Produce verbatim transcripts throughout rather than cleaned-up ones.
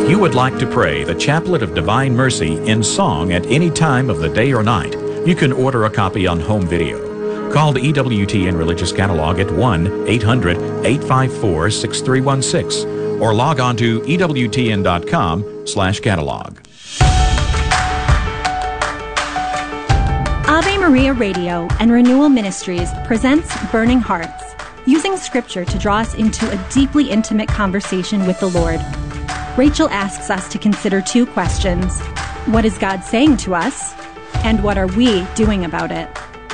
If you would like to pray the Chaplet of Divine Mercy in song at any time of the day or night, you can order a copy on home video. Call the E W T N Religious Catalog at one eight hundred eight five four six three one six or log on to E W T N dot com slash catalog. Ave Maria Radio and Renewal Ministries presents Burning Hearts, using Scripture to draw us into a deeply intimate conversation with the Lord. Rachel asks us to consider two questions. What is God saying to us? And what are we doing about it?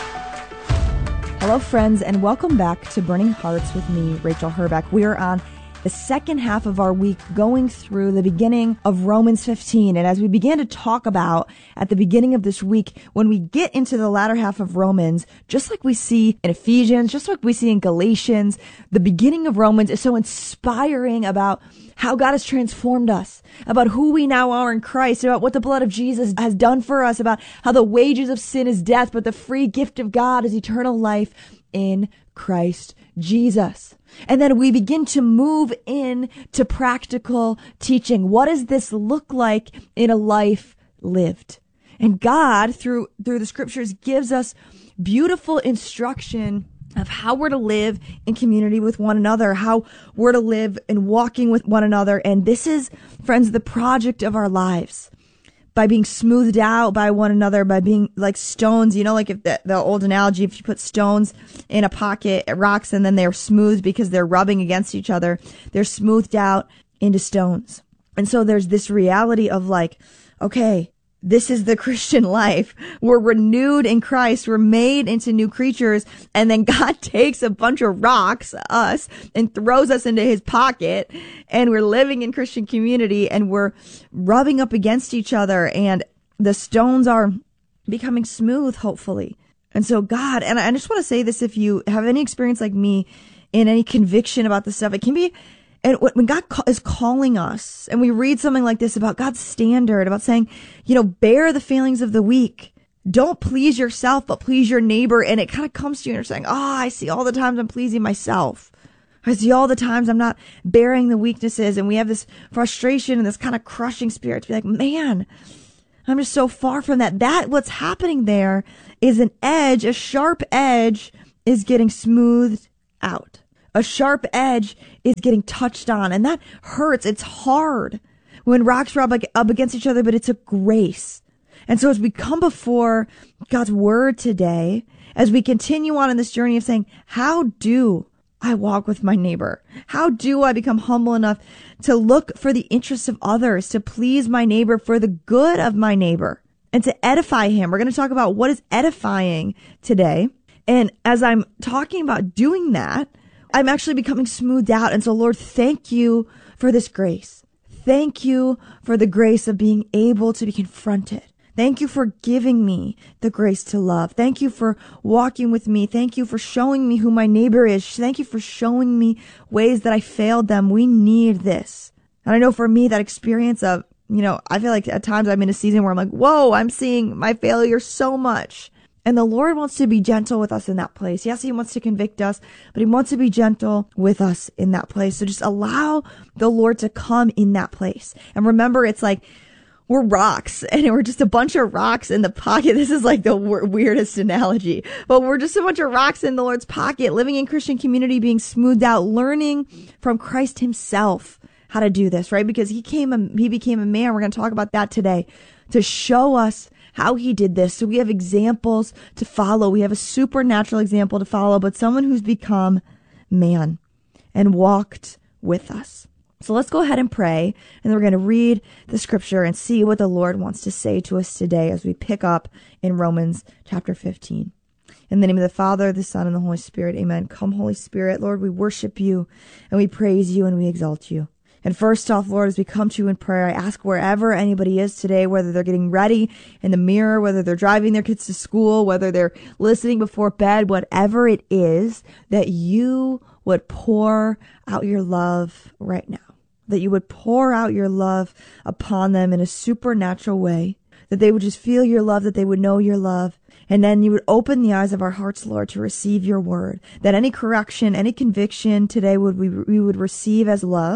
Hello, friends, and welcome back to Burning Hearts with me, Rachel Herbeck. We are on the second half of our week going through the beginning of Romans fifteen. And as we began to talk about at the beginning of this week, when we get into the latter half of Romans, just like we see in Ephesians, just like we see in Galatians, the beginning of Romans is so inspiring about how God has transformed us, about who we now are in Christ, about what the blood of Jesus has done for us, about how the wages of sin is death, but the free gift of God is eternal life in Christ Jesus. And then we begin to move in to practical teaching. What does this look like in a life lived? And God, through through the scriptures, gives us beautiful instruction of how we're to live in community with one another, how we're to live in walking with one another. And this is, friends, the project of our lives. By being smoothed out by one another, by being like stones, you know, like if the, the old analogy, if you put stones in a pocket, rocks, and then they're smooth because they're rubbing against each other, they're smoothed out into stones. And so there's this reality of like, okay, this is the Christian life. We're renewed in Christ. We're made into new creatures. And then God takes a bunch of rocks, us, and throws us into his pocket. And we're living in Christian community and we're rubbing up against each other. And the stones are becoming smooth, hopefully. And so God, and I just want to say this, if you have any experience like me in any conviction about this stuff, it can be, and when God is calling us and we read something like this about God's standard, about saying, you know, bear the failings of the weak. Don't please yourself, but please your neighbor. And it kind of comes to you and you're saying, oh, I see all the times I'm pleasing myself. I see all the times I'm not bearing the weaknesses. And we have this frustration and this kind of crushing spirit to be like, man, I'm just so far from that. That what's happening there is an edge, a sharp edge is getting smoothed out. A sharp edge is getting touched on, and that hurts. It's hard when rocks rub up against each other, but it's a grace. And so as we come before God's word today, as we continue on in this journey of saying, how do I walk with my neighbor? How do I become humble enough to look for the interests of others, to please my neighbor for the good of my neighbor, and to edify him? We're going to talk about what is edifying today. And as I'm talking about doing that, I'm actually becoming smoothed out. And so, Lord, thank you for this grace. Thank you for the grace of being able to be confronted. Thank you for giving me the grace to love. Thank you for walking with me. Thank you for showing me who my neighbor is. Thank you for showing me ways that I failed them. We need this. And I know for me, that experience of, you know, I feel like at times I'm in a season where I'm like, whoa, I'm seeing my failure so much. And the Lord wants to be gentle with us in that place. Yes, he wants to convict us, but he wants to be gentle with us in that place. So just allow the Lord to come in that place. And remember, it's like we're rocks and we're just a bunch of rocks in the pocket. This is like the weirdest analogy, but we're just a bunch of rocks in the Lord's pocket, living in Christian community, being smoothed out, learning from Christ himself how to do this, right? Because he came, he became a man. We're going to talk about that today to show us how he did this. So we have examples to follow. We have a supernatural example to follow, but someone who's become man and walked with us. So let's go ahead and pray, and then we're going to read the scripture and see what the Lord wants to say to us today as we pick up in Romans chapter fifteen. In the name of the Father, the Son, and the Holy Spirit, amen. Come, Holy Spirit, Lord, we worship you, and we praise you, and we exalt you. And first off, Lord, as we come to you in prayer, I ask wherever anybody is today, whether they're getting ready in the mirror, whether they're driving their kids to school, whether they're listening before bed, whatever it is, that you would pour out your love right now, that you would pour out your love upon them in a supernatural way, that they would just feel your love, that they would know your love. And then you would open the eyes of our hearts, Lord, to receive your word, that any correction, any conviction today would we, we would receive as love.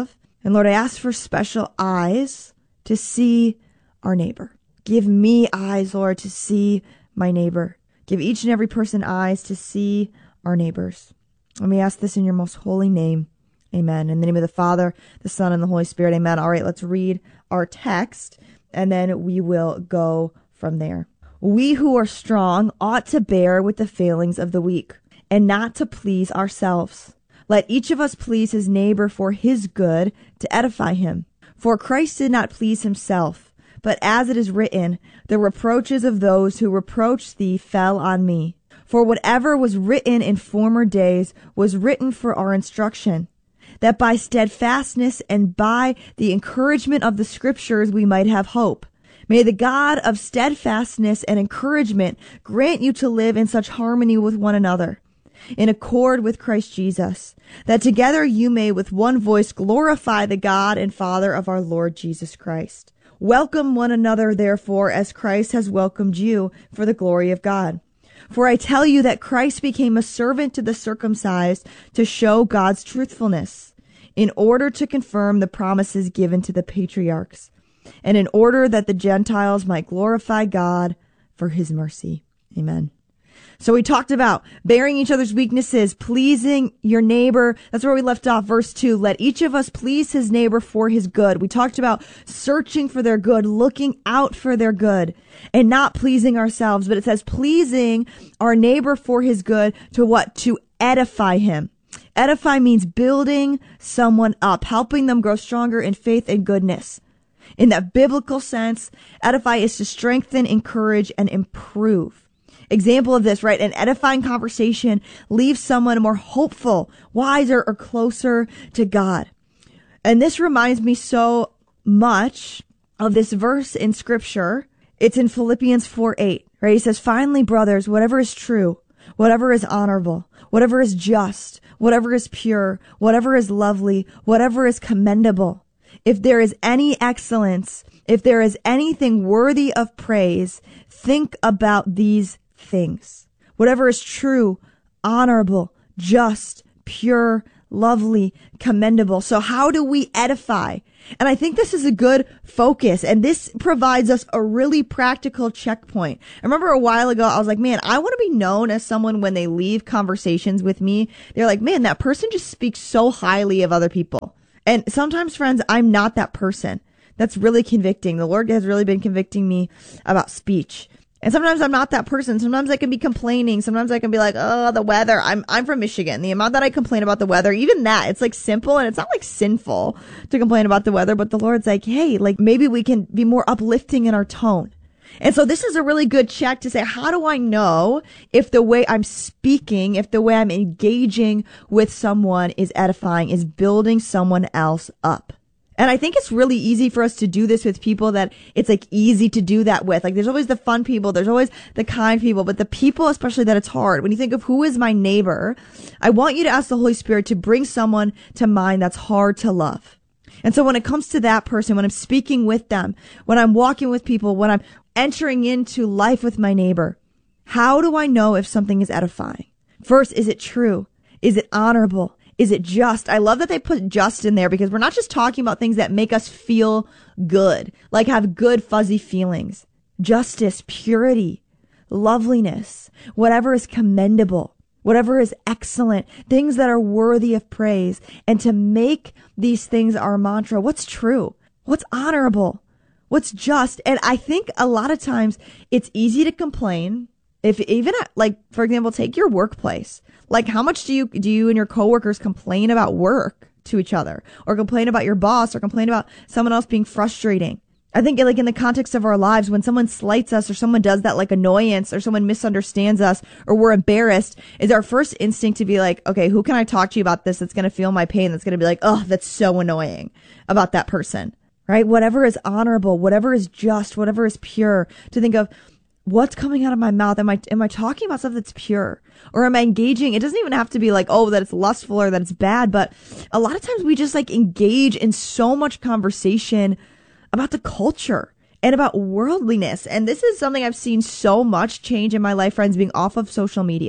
And Lord, I ask for special eyes to see our neighbor. Give me eyes, Lord, to see my neighbor. Give each and every person eyes to see our neighbors. And we ask this in your most holy name. Amen. In the name of the Father, the Son, and the Holy Spirit. Amen. All right, let's read our text, and then we will go from there. We who are strong ought to bear with the failings of the weak, and not to please ourselves. Let each of us please his neighbor for his good, to edify him. For Christ did not please himself, but as it is written, the reproaches of those who reproached thee fell on me. For whatever was written in former days was written for our instruction, that by steadfastness and by the encouragement of the scriptures we might have hope. May the God of steadfastness and encouragement grant you to live in such harmony with one another, in accord with Christ Jesus, that together you may with one voice glorify the God and Father of our Lord Jesus Christ. Welcome one another, therefore, as Christ has welcomed you, for the glory of God. For I tell you that Christ became a servant to the circumcised to show God's truthfulness, in order to confirm the promises given to the patriarchs, and in order that the Gentiles might glorify God for his mercy. Amen. So we talked about bearing each other's weaknesses, pleasing your neighbor. That's where we left off. Verse two, let each of us please his neighbor for his good. We talked about searching for their good, looking out for their good, and not pleasing ourselves. But it says pleasing our neighbor for his good to what? To edify him. Edify means building someone up, helping them grow stronger in faith and goodness. In that biblical sense, edify is to strengthen, encourage, and improve. Example of this, right? An edifying conversation leaves someone more hopeful, wiser, or closer to God. And this reminds me so much of this verse in scripture. It's in Philippians four eight, right? He says, finally, brothers, whatever is true, whatever is honorable, whatever is just, whatever is pure, whatever is lovely, whatever is commendable, if there is any excellence, if there is anything worthy of praise, think about these things. Whatever is true, honorable, just, pure, lovely, commendable. So how do we edify? And I think this is a good focus, and this provides us a really practical checkpoint. I remember a while ago, I was like, man, I want to be known as someone when they leave conversations with me, they're like, man, that person just speaks so highly of other people. And sometimes, friends, I'm not that person. That's really convicting. The Lord has really been convicting me about speech. And sometimes I'm not that person. Sometimes I can be complaining. Sometimes I can be like, oh, the weather. I'm I'm from Michigan. The amount that I complain about the weather, even that, it's like simple and it's not like sinful to complain about the weather. But the Lord's like, hey, like maybe we can be more uplifting in our tone. And so this is a really good check to say, how do I know if the way I'm speaking, if the way I'm engaging with someone is edifying, is building someone else up? And I think it's really easy for us to do this with people that it's like easy to do that with. Like there's always the fun people. There's always the kind people, but the people, especially that it's hard. When you think of who is my neighbor, I want you to ask the Holy Spirit to bring someone to mind that's hard to love. And so when it comes to that person, when I'm speaking with them, when I'm walking with people, when I'm entering into life with my neighbor, how do I know if something is edifying? First, is it true? Is it honorable? Is it just? I love that they put just in there because we're not just talking about things that make us feel good, like have good fuzzy feelings. Justice, purity, loveliness, whatever is commendable, whatever is excellent, things that are worthy of praise. And to make these things our mantra, what's true? What's honorable? What's just? And I think a lot of times it's easy to complain. If even at, like, for example, take your workplace. Like, how much do you, do you and your coworkers complain about work to each other, or complain about your boss, or complain about someone else being frustrating? I think like in the context of our lives, when someone slights us or someone does that like annoyance or someone misunderstands us or we're embarrassed, is our first instinct to be like, okay, who can I talk to you about this that's going to feel my pain? That's going to be like, oh, that's so annoying about that person, right? Whatever is honorable, whatever is just, whatever is pure, to think of, what's coming out of my mouth? Am I, am I talking about stuff that's pure? Or am I engaging? It doesn't even have to be like, oh, that it's lustful or that it's bad. But a lot of times we just like engage in so much conversation about the culture and about worldliness. And this is something I've seen so much change in my life, friends, being off of social media.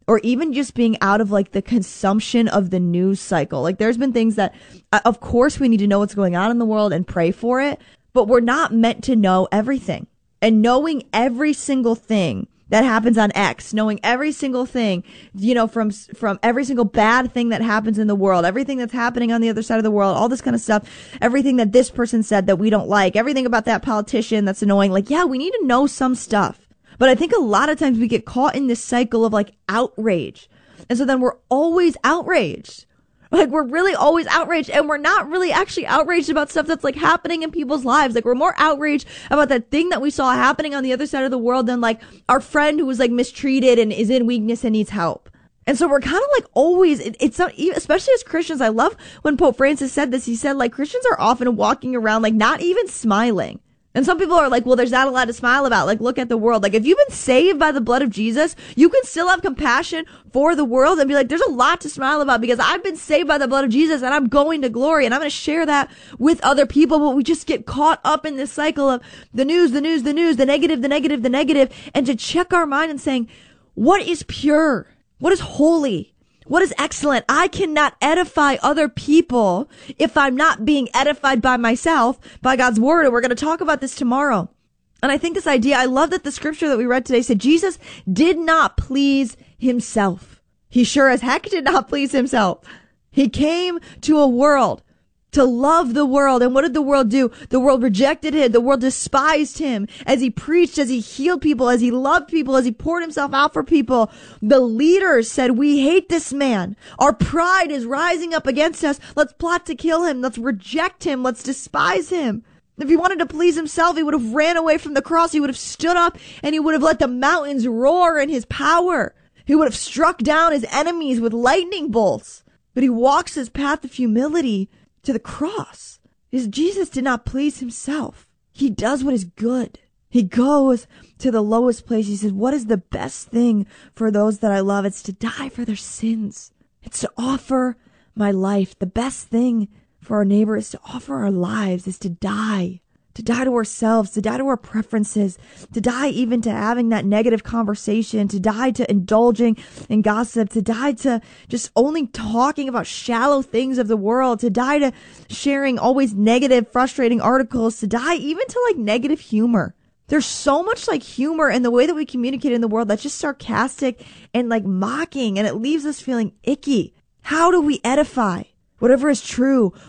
or even just being out of like the consumption of the news cycle. Like there's been things that, uh, of course, we need to know what's going on in the world and pray for it, but we're not meant to know everything. And knowing every single thing that happens on X, knowing every single thing, you know, from from every single bad thing that happens in the world, everything that's happening on the other side of the world, all this kind of stuff, everything that this person said that we don't like, everything about that politician that's annoying. Like, yeah, we need to know some stuff. But I think a lot of times we get caught in this cycle of like outrage. And so then we're always outraged. Like we're really always outraged, and we're not really actually outraged about stuff that's like happening in people's lives. Like we're more outraged about that thing that we saw happening on the other side of the world than like our friend who was like mistreated and is in weakness and needs help. And so we're kind of like always, it, it's not, especially as Christians. I love when Pope Francis said this. He said like Christians are often walking around like not even smiling. And some people are like, well, there's not a lot to smile about. Like, look at the world. Like, if you've been saved by the blood of Jesus, you can still have compassion for the world and be like, there's a lot to smile about because I've been saved by the blood of Jesus and I'm going to glory and I'm going to share that with other people. But we just get caught up in this cycle of the news, the news, the news, the negative, the negative, the negative, and to check our mind and saying, what is pure? What is holy? What is excellent? I cannot edify other people if I'm not being edified by myself, by God's word. And we're going to talk about this tomorrow. And I think this idea, I love that the scripture that we read today said Jesus did not please himself. He sure as heck did not please himself. He came to a world to love the world. And what did the world do? The world rejected him. The world despised him as he preached, as he healed people, as he loved people, as he poured himself out for people. The leaders said, we hate this man. Our pride is rising up against us. Let's plot to kill him. Let's reject him. Let's despise him. If he wanted to please himself, he would have ran away from the cross. He would have stood up and he would have let the mountains roar in his power. He would have struck down his enemies with lightning bolts. But he walks his path of humility to the cross. Because Jesus did not please himself. He does what is good. He goes to the lowest place. He says, what is the best thing for those that I love? It's to die for their sins. It's to offer my life. The best thing for our neighbor is to offer our lives, is to die. To die to ourselves, to die to our preferences, to die even to having that negative conversation, to die to indulging in gossip, to die to just only talking about shallow things of the world, to die to sharing always negative, frustrating articles, to die even to like negative humor. There's so much like humor in the way that we communicate in the world that's just sarcastic and like mocking, and it leaves us feeling icky. How do we edify? Whatever is true,